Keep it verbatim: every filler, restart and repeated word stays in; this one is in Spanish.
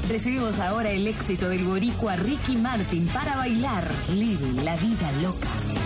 Recibimos ahora el éxito del boricua Ricky Martin para bailar Live la vida loca.